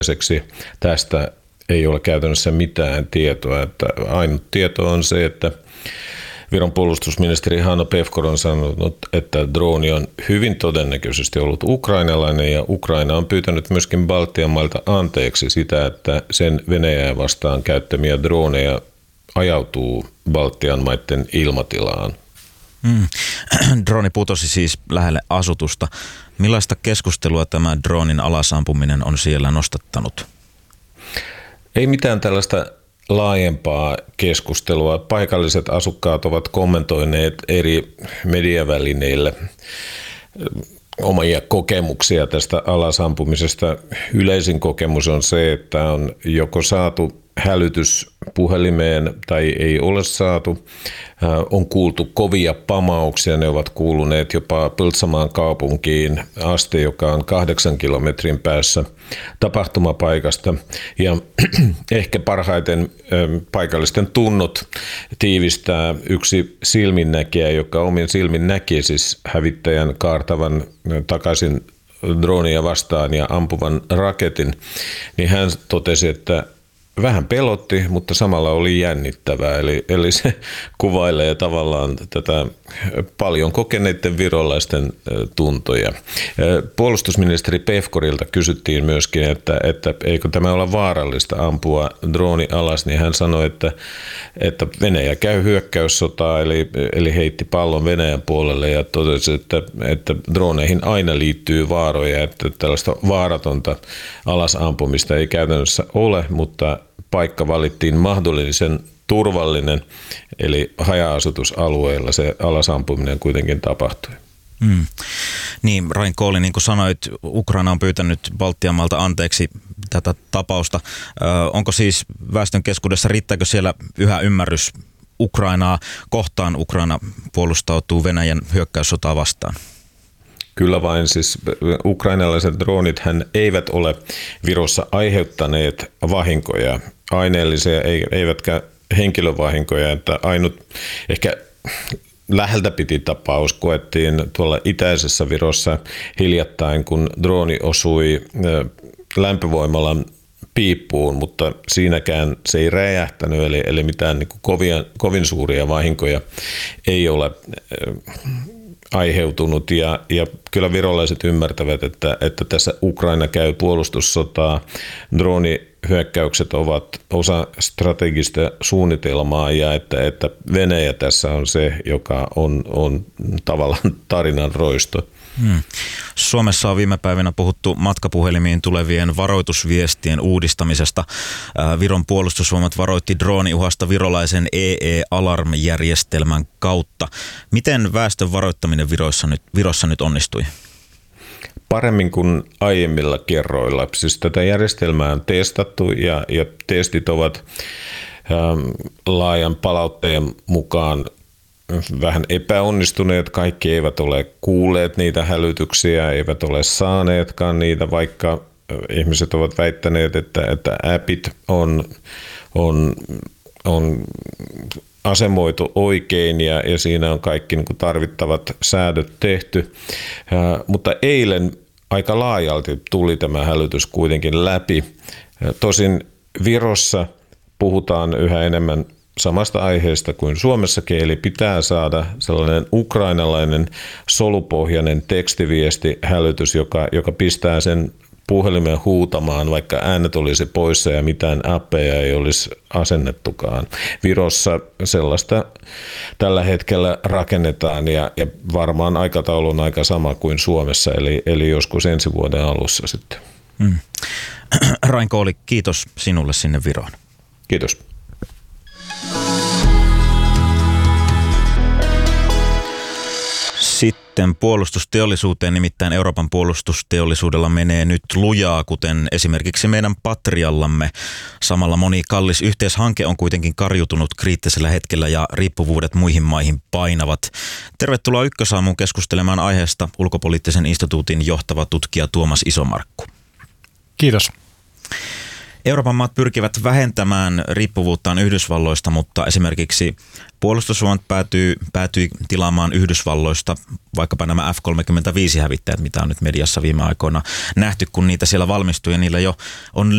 tästä ei ole käytännössä mitään tietoa. Että ainut tieto on se, että Viron puolustusministeri Hanno Pevkur on sanonut, että drooni on hyvin todennäköisesti ollut ukrainalainen ja Ukraina on pyytänyt myöskin Baltian mailta anteeksi sitä, että sen Venäjää vastaan käyttämiä droneja ajautuu Baltian maiden ilmatilaan. Drooni putosi siis lähelle asutusta. Millaista keskustelua tämä droonin alasampuminen on siellä nostattanut? Ei mitään tällaista laajempaa keskustelua. Paikalliset asukkaat ovat kommentoineet eri mediavälineille omia kokemuksia tästä alasampumisesta. Yleisin kokemus on se, että on joko saatu hälytys puhelimeen tai ei ole saatu. On kuultu kovia pamauksia, ne ovat kuuluneet jopa Põltsamaan kaupunkiin asti, joka on 8 kilometrin päässä tapahtumapaikasta. Ja ehkä parhaiten paikallisten tunnot tiivistää yksi silminnäkijä, joka omin silmin näki siis hävittäjän kaartavan takaisin droonia vastaan ja ampuvan raketin, niin hän totesi, että vähän pelotti, mutta samalla oli jännittävää. Eli se kuvailee tavallaan tätä paljon kokeneiden virolaisten tuntoja. Puolustusministeri Pevkurilta kysyttiin myöskin, että eikö tämä ole vaarallista ampua drooni alas, niin hän sanoi, että Venäjä käy hyökkäyssotaa, eli heitti pallon Venäjän puolelle ja totesi, että droneihin aina liittyy vaaroja, että tällaista vaaratonta alasampumista ei käytännössä ole, mutta paikka valittiin mahdollisen turvallinen, eli haja-asutusalueella se alasampuminen kuitenkin tapahtui. Niin, Rain Kooli, niin kuin sanoit, Ukraina on pyytänyt Baltian maalta anteeksi tätä tapausta. Onko siis väestön keskuudessa, riittääkö siellä yhä ymmärrys Ukrainaa kohtaan? Ukraina puolustautuu Venäjän hyökkäyssotaa vastaan. Kyllä vain, siis ukrainalaiset droonithän eivät ole Virossa aiheuttaneet vahinkoja, aineellisia eivätkä henkilövahinkoja, että ainut ehkä läheltä piti tapaus koettiin tuolla itäisessä Virossa hiljattain, kun drooni osui lämpövoimalan piippuun, mutta siinäkään se ei räjähtänyt, eli mitään niin kuin kovin suuria vahinkoja ei ole aiheutunut ja kyllä virolaiset ymmärtävät, että tässä Ukraina käy puolustussotaa, droonihyökkäykset ovat osa strategista suunnitelmaa ja että Venäjä tässä on se, joka on tavallaan tarinan roisto. Suomessa on viime päivinä puhuttu matkapuhelimiin tulevien varoitusviestien uudistamisesta. Viron puolustusvoimat varoitti drooniuhasta virolaisen EE-alarmijärjestelmän kautta. Miten väestön varoittaminen Virossa nyt onnistui? Paremmin kuin aiemmilla kerroilla. Siis tätä järjestelmää on testattu ja testit ovat laajan palautteen mukaan vähän epäonnistuneet. Kaikki eivät ole kuulleet niitä hälytyksiä, eivät ole saaneetkaan niitä, vaikka ihmiset ovat väittäneet, että appit on asemoitu oikein ja siinä on kaikki niin kuin tarvittavat säädöt tehty. Mutta eilen aika laajalti tuli tämä hälytys kuitenkin läpi. Tosin Virossa puhutaan yhä enemmän samasta aiheesta kuin Suomessakin, eli pitää saada sellainen ukrainalainen solupohjainen tekstiviesti hälytys, joka pistää sen puhelimen huutamaan, vaikka äänet olisi poissa ja mitään appeja ei olisi asennettukaan. Virossa sellaista tällä hetkellä rakennetaan ja varmaan aikataulu on aika sama kuin Suomessa, eli joskus ensi vuoden alussa sitten. Rain Kooli, kiitos sinulle sinne Viroon. Kiitos. Sitten puolustusteollisuuteen, nimittäin Euroopan puolustusteollisuudella menee nyt lujaa, kuten esimerkiksi meidän Patriallamme. Samalla moni kallis yhteishanke on kuitenkin karjutunut kriittisellä hetkellä ja riippuvuudet muihin maihin painavat. Tervetuloa Ykkösaamuun keskustelemaan aiheesta Ulkopoliittisen instituutin johtava tutkija Tuomas Isomarkku. Kiitos. Euroopan maat pyrkivät vähentämään riippuvuuttaan Yhdysvalloista, mutta esimerkiksi puolustusvoimat päätyi tilaamaan Yhdysvalloista vaikkapa nämä F-35-hävittäjät, mitä on nyt mediassa viime aikoina nähty, kun niitä siellä valmistuu ja niillä jo on